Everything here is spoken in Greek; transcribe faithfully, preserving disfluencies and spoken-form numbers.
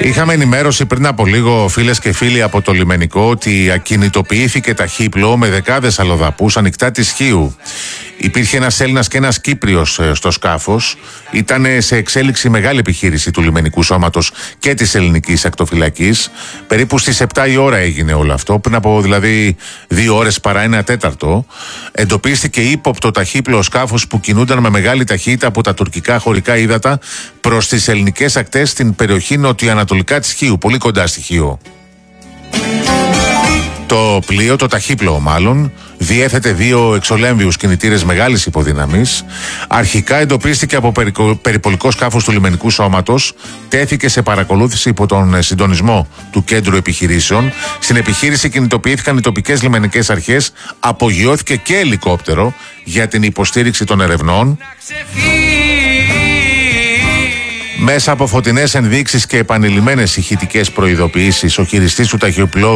Είχαμε ενημέρωση πριν από λίγο, φίλες και φίλοι, από το λιμενικό ότι ακινητοποιήθηκε ταχύπλο με δεκάδες αλλοδαπούς ανοιχτά της Χίου. Υπήρχε ένας Έλληνας και ένας Κύπριος στο σκάφος. Ήταν σε εξέλιξη μεγάλη επιχείρηση του λιμενικού σώματος και της ελληνικής ακτοφυλακής. Περίπου στις επτά η ώρα έγινε όλο αυτό, πριν από δηλαδή δύο ώρες παρά ένα τέταρτο. Εντοπίστηκε ύποπτο ταχύπλο σκάφος που κινούνταν με μεγάλη ταχύτητα από τα τουρκικά χωρικά ύδατα προς τις ελληνικές ακτές στην περιοχή νοτιοανατολικά της Χίου, πολύ κοντά στη Χίο. Το πλοίο, το ταχύπλοο μάλλον, διέθετε δύο εξολέμβιους κινητήρες μεγάλης υποδύναμης. Αρχικά εντοπίστηκε από περιπολικό σκάφος του λιμενικού σώματος, τέθηκε σε παρακολούθηση υπό τον συντονισμό του κέντρου επιχειρήσεων. Στην επιχείρηση κινητοποιήθηκαν οι τοπικές λιμενικές αρχές, απογειώθηκε και ελικόπτερο για την υποστήριξη των ερευνών. Μέσα από φωτεινές ενδείξεις και επανειλημμένες ηχητικές προειδοποιήσεις, ο χειριστής του ταχυπλόου